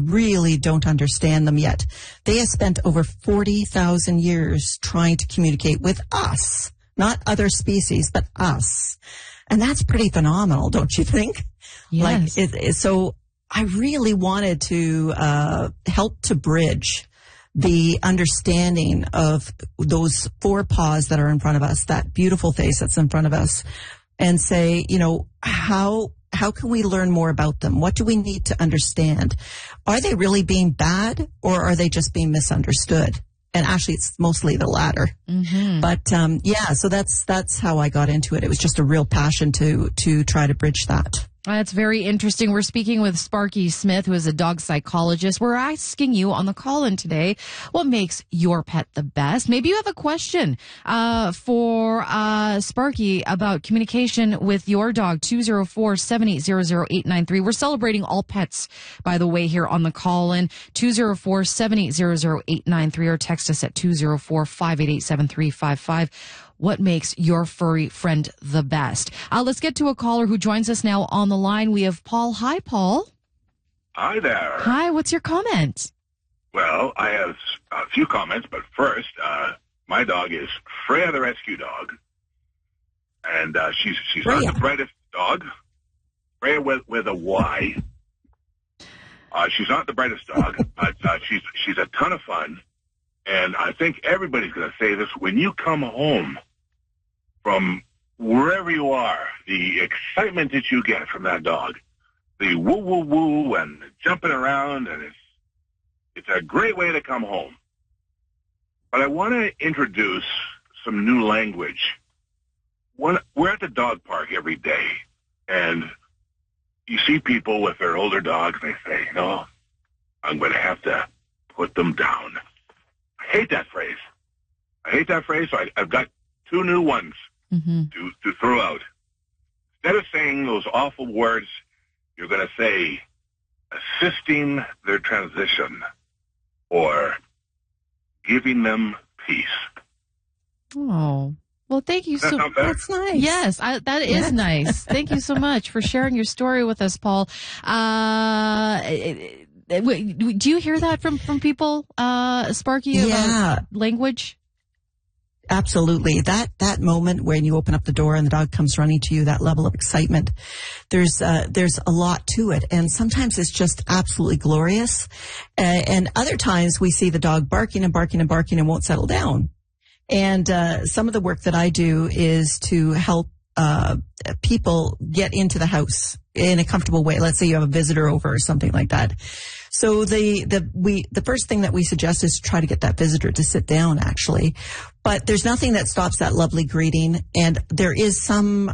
really don't understand them yet. They have spent over 40,000 years trying to communicate with us, not other species, but us. And that's pretty phenomenal, don't you think? Yes. So I really wanted to help to bridge the understanding of those four paws that are in front of us, that beautiful face that's in front of us, and say, how can we learn more about them? What do we need to understand? Are they really being bad, or are they just being misunderstood? And actually, it's mostly the latter. Mm-hmm. But so that's how I got into it. It was just a real passion to try to bridge that. That's very interesting. We're speaking with Sparky Smith, who is a dog psychologist. We're asking you on the call-in today, what makes your pet the best? Maybe you have a question for Sparky about communication with your dog, 204-780-0893. We're celebrating all pets, by the way, here on the call-in, 204-780-0893, or text us at 204-588-7355. What makes your furry friend the best? Let's get to a caller who joins us now on the line. We have Paul. Hi, Paul. Hi there. Hi, what's your comment? Well, I have a few comments, but first, my dog is Freya the rescue dog, and she's not the brightest dog. Freya with a Y. She's not the brightest dog, but she's a ton of fun, and I think everybody's going to say this: when you come home from wherever you are, the excitement that you get from that dog, the woo woo woo and jumping around, and it's a great way to come home. But I want to introduce some new language. We're at the dog park every day, and you see people with their older dogs, and they say, I'm going to have to put them down. I hate that phrase. So I've got two new ones to throw out. Instead of saying those awful words, you're going to say, assisting their transition, or giving them peace. Oh, well, thank you so much. That's nice. Yes, that is nice. Thank you so much for sharing your story with us, Paul. Do you hear that from people, Sparky, about language? Absolutely. That moment when you open up the door and the dog comes running to you, that level of excitement, there's a lot to it. And sometimes it's just absolutely glorious. And other times we see the dog barking and barking and barking and won't settle down. And some of the work that I do is to help people get into the house in a comfortable way. Let's say you have a visitor over or something like that. So the first thing that we suggest is to try to get that visitor to sit down, actually. But there's nothing that stops that lovely greeting. And there is some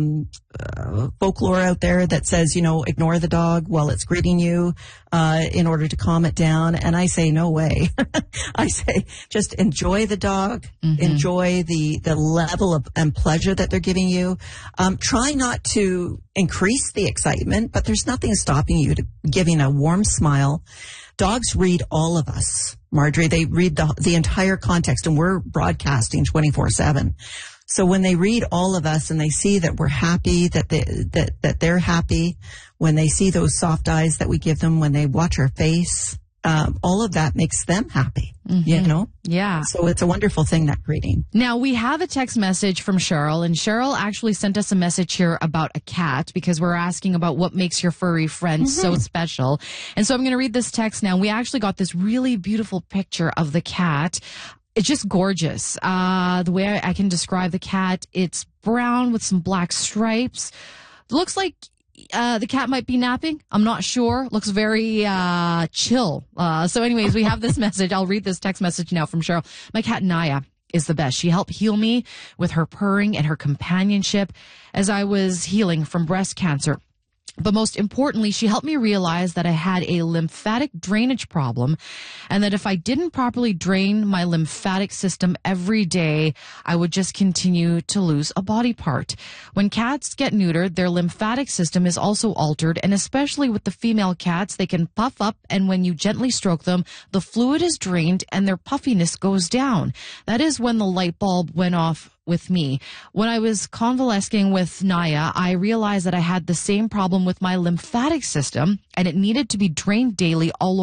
folklore out there that says, ignore the dog while it's greeting you in order to calm it down. And I say, no way. I say, just enjoy the dog, enjoy the level of and pleasure that they're giving you. Try not to increase the excitement, but there's nothing stopping you to giving a warm smile. Dogs read all of us, Marjorie. They read the entire context, and we're broadcasting 24/7. So when they read all of us and they see that we're happy, that they're happy, when they see those soft eyes that we give them, when they watch our face, all of that makes them happy, Yeah. So it's a wonderful thing, that greeting. Now, we have a text message from Cheryl, and Cheryl actually sent us a message here about a cat, because we're asking about what makes your furry friend so special. And so I'm going to read this text now. We actually got this really beautiful picture of the cat. It's just gorgeous. The way I can describe the cat, it's brown with some black stripes. Looks like the cat might be napping. I'm not sure. Looks very chill. So anyways, we have this message. I'll read this text message now from Cheryl. My cat Naya is the best. She helped heal me with her purring and her companionship as I was healing from breast cancer. But most importantly, she helped me realize that I had a lymphatic drainage problem, and that if I didn't properly drain my lymphatic system every day, I would just continue to lose a body part. When cats get neutered, their lymphatic system is also altered, and especially with the female cats, they can puff up, and when you gently stroke them, the fluid is drained and their puffiness goes down. That is when the light bulb went off with me. When I was convalescing with Naya, I realized that I had the same problem with my lymphatic system, and it needed to be drained daily all